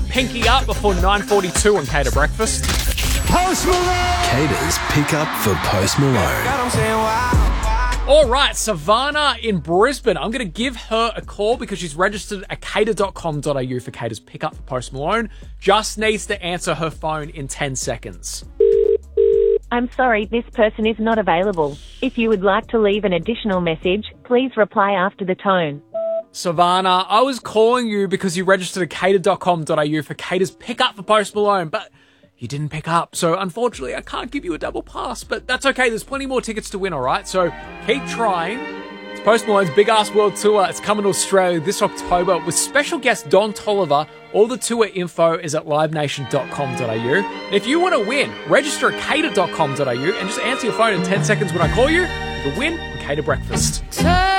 Pinky Up before 9:42 on Cater Breakfast. Post Malone! Cater's pick up for Post Malone. All right, Savannah in Brisbane. I'm going to give her a call because she's registered at cater.com.au for Cater's pickup for Post Malone. Just needs to answer her phone in 10 seconds. I'm sorry, this person is not available. If you would like to leave an additional message, please reply after the tone. Savannah, I was calling you because you registered at cater.com.au for Cater's pickup for Post Malone, but you didn't pick up. So unfortunately, I can't give you a double pass, but that's okay. There's plenty more tickets to win, all right? So keep trying. It's Post Malone's Big Ass World Tour. It's coming to Australia this October with special guest Don Toliver. All the tour info is at livenation.com.au. If you want to win, register at cater.com.au and just answer your phone in 10 seconds when I call you. You can win on Cater Breakfast.